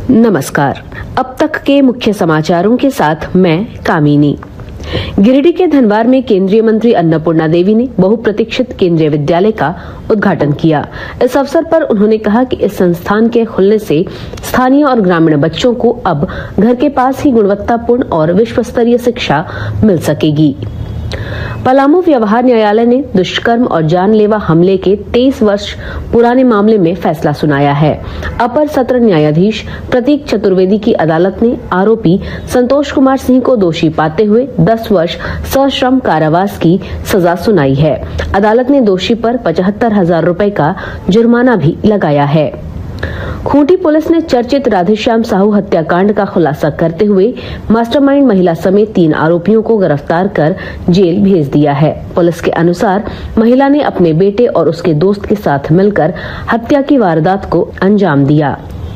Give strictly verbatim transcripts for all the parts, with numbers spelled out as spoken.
नमस्कार। अब तक के मुख्य समाचारों के साथ मैं कामिनी। गिरिडीह के धनवार में केंद्रीय मंत्री अन्नपूर्णा देवी ने बहुप्रतीक्षित केंद्रीय विद्यालय का उद्घाटन किया। इस अवसर पर उन्होंने कहा कि इस संस्थान के खुलने से स्थानीय और ग्रामीण बच्चों को अब घर के पास ही गुणवत्तापूर्ण और विश्व स्तरीय शिक्षा मिल सकेगी। पलामू व्यवहार न्यायालय ने दुष्कर्म और जानलेवा हमले के तेईस वर्ष पुराने मामले में फैसला सुनाया है। अपर सत्र न्यायाधीश प्रतीक चतुर्वेदी की अदालत ने आरोपी संतोष कुमार सिंह को दोषी पाते हुए दस वर्ष सश्रम कारावास की सजा सुनाई है। अदालत ने दोषी पर पचहत्तर हजार रूपए का जुर्माना भी लगाया है। खूंटी पुलिस ने चर्चित राधेश्याम साहू हत्याकांड का खुलासा करते हुए मास्टरमाइंड महिला समेत तीन आरोपियों को गिरफ्तार कर जेल भेज दिया है। पुलिस के अनुसार महिला ने अपने बेटे और उसके दोस्त के साथ मिलकर हत्या की वारदात को अंजाम दिया।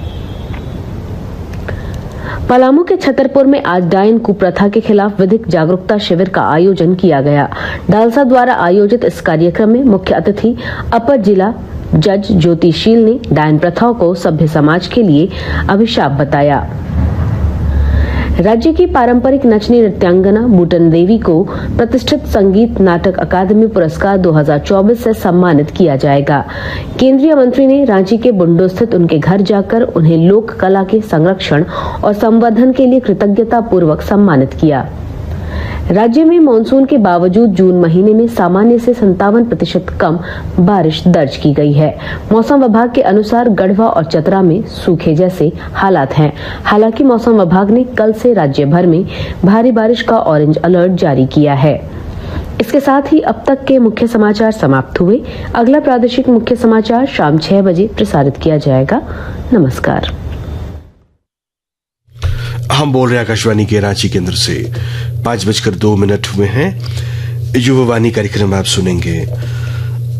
पलामू के छतरपुर में आज डायन कुप्रथा के खिलाफ विधिक जागरूकता शिविर का आयोजन किया गया। डालसा द्वारा आयोजित इस कार्यक्रम में मुख्य अतिथि अपर जिला जज ज्योतिशील ने डायन प्रथाओं को सभ्य समाज के लिए अभिशाप बताया। राज्य की पारंपरिक नचनी नृत्यांगना बूटन देवी को प्रतिष्ठित संगीत नाटक अकादमी पुरस्कार दो हज़ार चौबीस से सम्मानित किया जाएगा। केंद्रीय मंत्री ने रांची के बुंडो स्थित उनके घर जाकर उन्हें लोक कला के संरक्षण और संवर्धन के लिए कृतज्ञता पूर्वक सम्मानित किया। राज्य में मानसून के बावजूद जून महीने में सामान्य से संतावन प्रतिशत कम बारिश दर्ज की गई है। मौसम विभाग के अनुसार गढ़वा और चतरा में सूखे जैसे हालात हैं। हालांकि मौसम विभाग ने कल से राज्य भर में भारी बारिश का ऑरेंज अलर्ट जारी किया है। इसके साथ ही अब तक के मुख्य समाचार समाप्त हुए। अगला प्रादेशिक मुख्य समाचार शाम छह बजे प्रसारित किया जाएगा। नमस्कार। हम बोल रहे हैं आकाशवाणी के रांची केंद्र से। पांच बजकर दो मिनट हुए हैं। युवावाणी कार्यक्रम आप सुनेंगे।